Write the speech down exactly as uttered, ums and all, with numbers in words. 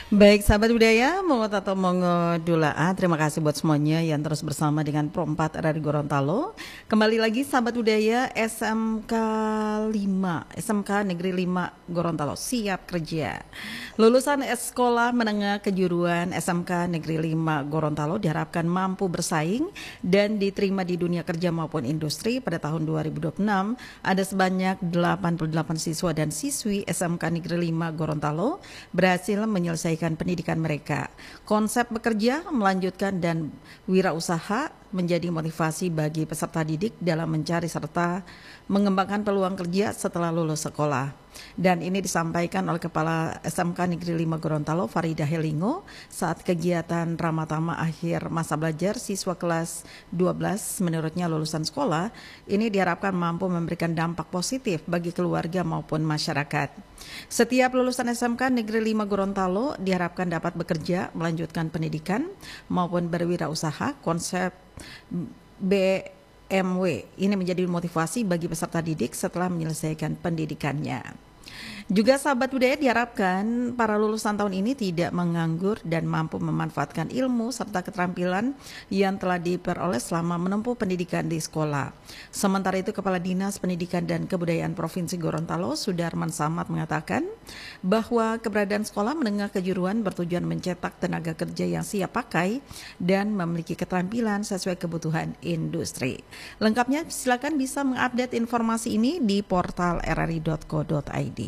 Baik, sahabat budaya, Mongo Tato Mongo Dula'a, terima kasih buat semuanya yang terus bersama dengan Pro empat R R I Gorontalo. Kembali lagi sahabat budaya, S M K lima, S M K Negeri lima Gorontalo siap kerja. Lulusan sekolah menengah kejuruan S M K Negeri lima Gorontalo diharapkan mampu bersaing dan diterima di dunia kerja maupun industri. Pada tahun dua ribu dua puluh enam ada sebanyak delapan puluh delapan siswa dan siswi S M K Negeri lima Gorontalo berhasil menyelesaikan pendidikan mereka. Konsep bekerja, melanjutkan dan wirausaha menjadi motivasi bagi peserta didik dalam mencari serta mengembangkan peluang kerja setelah lulus sekolah. Dan ini disampaikan oleh Kepala S M K Negeri lima Gorontalo, Farida Helingo, saat kegiatan Ramatama akhir masa belajar siswa kelas dua belas. Menurutnya lulusan sekolah ini diharapkan mampu memberikan dampak positif bagi keluarga maupun masyarakat. Setiap lulusan S M K Negeri lima Gorontalo diharapkan dapat bekerja, melanjutkan pendidikan maupun berwirausaha. Konsep B M W ini menjadi motivasi bagi peserta didik setelah menyelesaikan pendidikannya. Juga sahabat budaya diharapkan para lulusan tahun ini tidak menganggur dan mampu memanfaatkan ilmu serta keterampilan yang telah diperoleh selama menempuh pendidikan di sekolah. Sementara itu Kepala Dinas Pendidikan dan Kebudayaan Provinsi Gorontalo, Sudarman Samad, mengatakan bahwa keberadaan sekolah menengah kejuruan bertujuan mencetak tenaga kerja yang siap pakai dan memiliki keterampilan sesuai kebutuhan industri. Lengkapnya silakan bisa mengupdate informasi ini di portal r r i dot co dot i d.